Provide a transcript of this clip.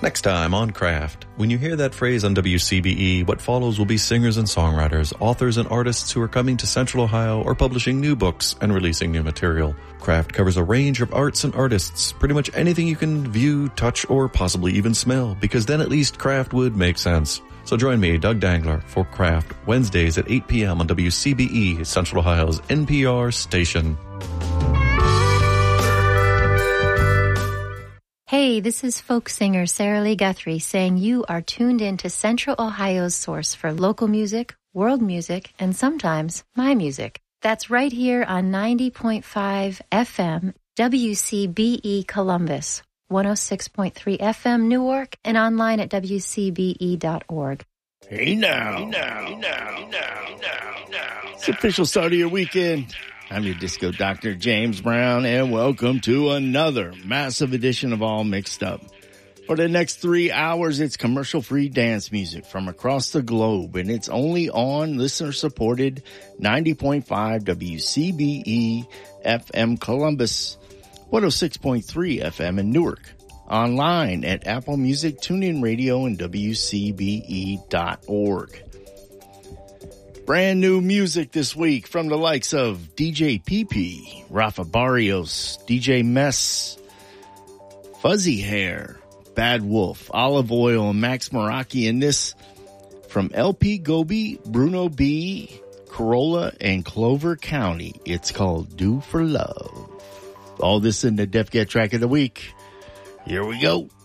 Next time on Craft, when you hear that phrase on WCBE, what follows will be singers and songwriters, authors and artists who are coming to Central Ohio or publishing new books and releasing new material. Craft covers a range of arts and artists, pretty much anything you can view, touch, or possibly even smell, because then at least Craft would make sense. So join me, Doug Dangler, for Craft, Wednesdays at 8 p.m. on WCBE, Central Ohio's NPR station. Hey, this is folk singer Sarah Lee Guthrie saying you are tuned in to Central Ohio's source for local music, world music, and sometimes my music. That's right here on 90.5 FM, WCBE Columbus, 106.3 FM Newark, and online at WCBE.org. Hey now. It's the official start of your weekend. I'm your disco doctor, James Brown, and welcome to another massive edition of All Mixed Up. For the next 3 hours, it's commercial-free dance music from across the globe, and it's only on listener-supported 90.5 WCBE FM Columbus, 106.3 FM in Newark, online at Apple Music, TuneIn Radio, and WCBE.org. Brand new music this week from the likes of DJ PP, Rafa Barrios, DJ Mess, Fuzzy Hair, Bad Wolf, Olive Oil, and Max Meraki. And this from LP Gobi, Bruno B, Corolla, and Clover County. It's called Do for Love. All this in the Def Get track of the week. Here we go.